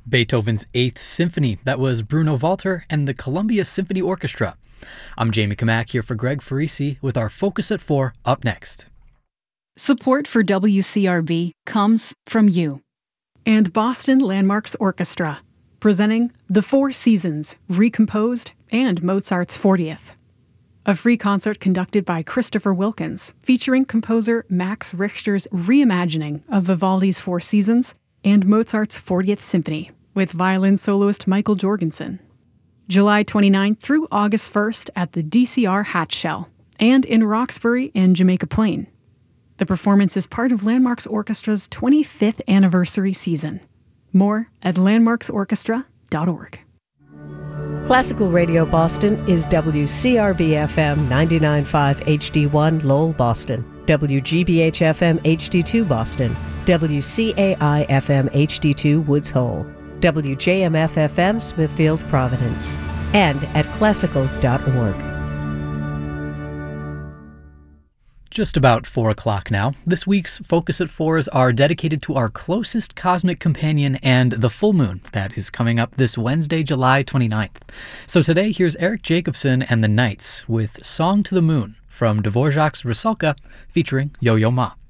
Beethoven's Eighth Symphony. That was Bruno Walter and the Columbia Symphony Orchestra. I'm Jamie Kamak here for Greg Farisi with our Focus at 4 up next. Support for WCRB comes from you. And Boston Landmarks Orchestra, presenting The Four Seasons, Recomposed, and Mozart's 40th. A free concert conducted by Christopher Wilkins, featuring composer Max Richter's reimagining of Vivaldi's Four Seasons and Mozart's 40th Symphony, with violin soloist Michael Jorgensen. July 29th through August 1st at the DCR Hatch Shell, and in Roxbury and Jamaica Plain. The performance is part of Landmarks Orchestra's 25th anniversary season. More at landmarksorchestra.org. Classical Radio Boston is WCRB-FM 99.5 HD1 Lowell, Boston, WGBH-FM HD2 Boston, WCAI-FM HD2 Woods Hole, WJMF-FM Smithfield, Providence, and at classical.org. Just about 4 o'clock now. This week's Focus at 4s are dedicated to our closest cosmic companion and the full moon that is coming up this Wednesday, July 29th. So today, here's Eric Jacobson and the Knights with Song to the Moon from Dvorak's Rusalka featuring Yo-Yo Ma.